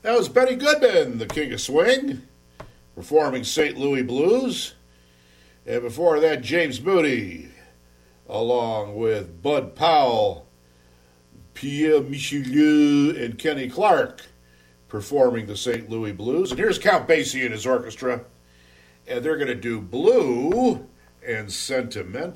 That was Benny Goodman, the King of Swing, performing St. Louis Blues. And before that, James Moody, along with Bud Powell, Pierre Michelieu, and Kenny Clark, performing the St. Louis Blues. And here's Count Basie and his orchestra. And they're going to do Blue and Sentimental.